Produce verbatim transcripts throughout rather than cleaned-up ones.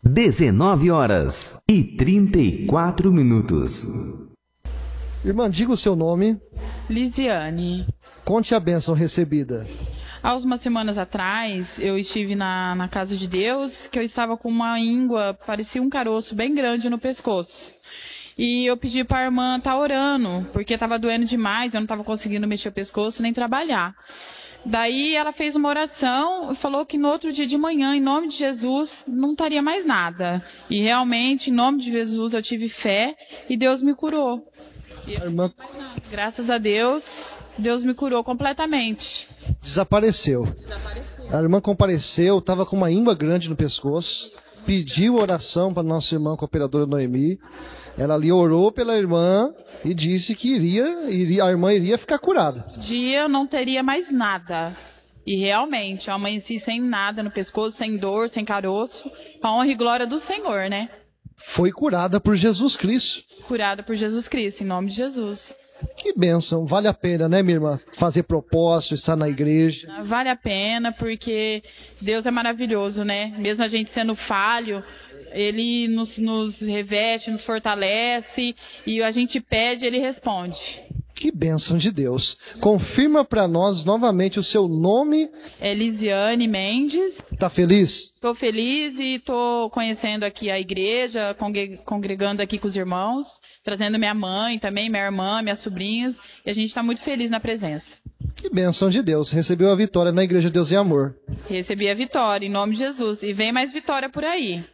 dezenove horas e trinta e quatro minutos. Irmã, diga o seu nome. Lisiane. Conte a bênção recebida. Há umas semanas atrás, eu estive na, na casa de Deus, que eu estava com uma íngua, parecia um caroço bem grande no pescoço. E eu pedi para a irmã estar orando, porque estava doendo demais, eu não estava conseguindo mexer o pescoço nem trabalhar. Daí ela fez uma oração e falou que no outro dia de manhã, em nome de Jesus, não estaria mais nada. E realmente, em nome de Jesus, eu tive fé e Deus me curou. E A irmã graças a Deus, Deus me curou completamente. desapareceu. Desapareceu. A irmã compareceu, estava com uma íngua grande no pescoço, pediu oração para nossa irmã cooperadora Noemi. Ela ali orou pela irmã e disse que iria, iria, a irmã iria ficar curada. No dia eu não teria mais nada. E realmente, eu amanheci sem nada no pescoço, sem dor, sem caroço. Com a honra e glória do Senhor, né? Foi curada por Jesus Cristo. Curada por Jesus Cristo, em nome de Jesus. Que bênção, vale a pena, né, minha irmã? Fazer propósito, estar na igreja. Vale a pena, porque Deus é maravilhoso, né? Mesmo a gente sendo falho, Ele nos, nos reveste, nos fortalece, e a gente pede, Ele responde. Que bênção de Deus. Confirma para nós novamente o seu nome. É Lisiane Mendes. Tá feliz? Estou feliz e estou conhecendo aqui a igreja, congre- congregando aqui com os irmãos, trazendo minha mãe também, minha irmã, minhas sobrinhas, e a gente está muito feliz na presença. Que bênção de Deus. Recebeu a vitória na Igreja Deus e Amor. Recebi a vitória, em nome de Jesus, e vem mais vitória por aí.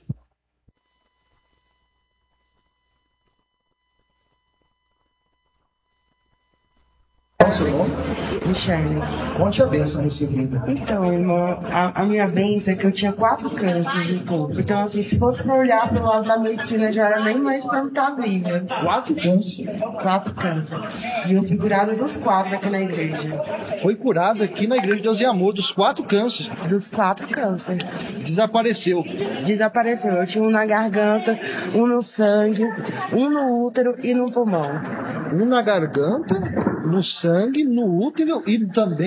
Qual o seu nome? Michele. Conte a bênção recebida. Então, irmã, a, a minha bênção é que eu tinha quatro cânceres no corpo. Então, assim, se fosse pra olhar pelo lado da medicina, já era nem mais pra estar viva. Quatro cânceres. Quatro cânceres. E eu fui curada dos quatro aqui na igreja. Foi curada aqui na Igreja Deus e Amor dos quatro cânceres. Dos quatro cânceres. Desapareceu. Desapareceu. Eu tinha um na garganta, um no sangue, um no útero e no pulmão. Um na garganta, no sangue, no útero e também